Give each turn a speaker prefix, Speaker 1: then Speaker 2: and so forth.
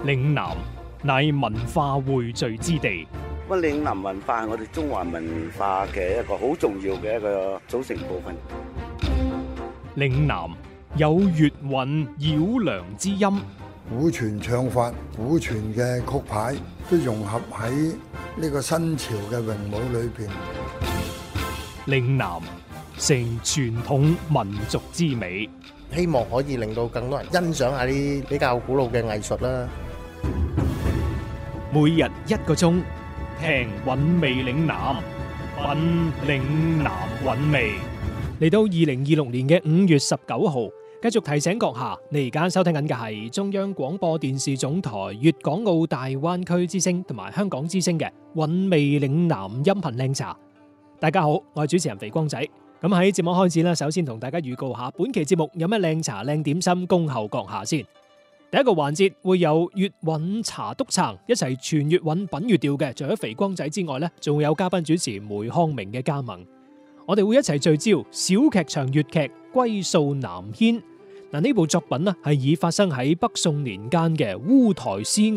Speaker 1: 嶺南乃文化匯聚之地，
Speaker 2: 咁嶺南文化係我哋中華文化嘅一個好重要嘅一個組成部分。
Speaker 1: 嶺南有粵韻繞梁之音，
Speaker 3: 古傳唱法、古傳嘅曲牌都融合喺呢個新潮嘅詠舞裏邊。
Speaker 1: 嶺南成傳統民族之美，
Speaker 4: 希望可以令到更多人欣賞下啲比較古老嘅藝術啦。
Speaker 1: 每日1個鐘，聽韻味嶺南，品嶺南韻味。嚟到2026年嘅5月19號，繼續提醒閣下，你而家收聽緊嘅係中央廣播電視總台粵港澳大灣區之聲同埋香港之聲嘅韻味嶺南音頻靚茶。大家好，我係主持人肥光仔。咁喺節目開始啦，首先同大家預告下本期節目有咩靚茶靚點心恭候閣下先。第一個環節會有粵韻茶督撐，一齊傳粵韻品粵調嘅，除咗肥光仔之外呢，仲會有嘉賓主持梅康明嘅加盟。我哋會一齊聚焦小劇場粵劇《歸數南軒》。嗱，呢部作品呢係以發生喺北宋年間嘅烏台詩